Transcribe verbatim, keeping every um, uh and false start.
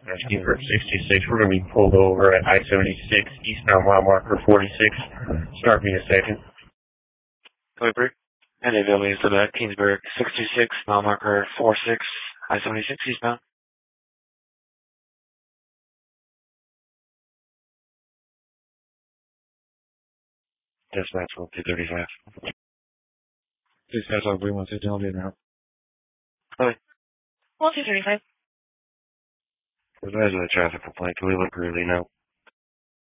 Kingsburg sixty-six, we're going to be pulled over at I seventy-six, eastbound mile marker forty-six. Start me a second. Calibre. And A W is to that, Kingsburg sixty-six, mile marker forty-six, I seventy-six, eastbound. Dispatch will two thirty-five. Dispatch will three one six, I'll be in route. Okay. Well, two thirty-five. Advise of the traffic complaint. Can we look really now?